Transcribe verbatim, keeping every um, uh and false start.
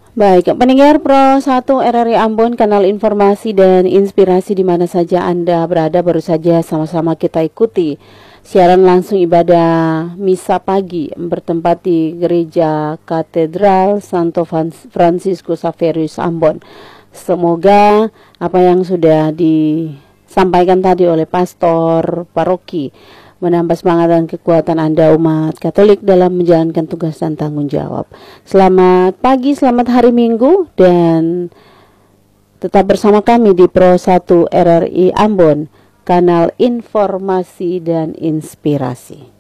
Baik, pendengar Pro satu R R I Ambon, kanal informasi dan inspirasi di mana saja Anda berada, baru saja sama-sama kita ikuti siaran langsung ibadah misa pagi bertempat di Gereja Katedral Santo Franciscus Xaverius Ambon. Semoga apa yang sudah disampaikan tadi oleh pastor paroki menambah semangat dan kekuatan Anda umat Katolik dalam menjalankan tugas dan tanggung jawab. Selamat pagi, selamat hari Minggu, dan tetap bersama kami di Pro satu R R I Ambon, kanal informasi dan inspirasi.